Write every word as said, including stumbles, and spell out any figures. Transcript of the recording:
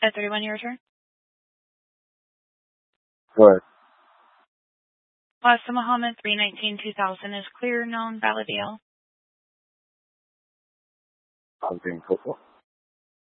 At thirty-one, your return? Go ahead. Wasa Muhammad, three nineteen two thousand is clear, known, valid deal. I'm being cool.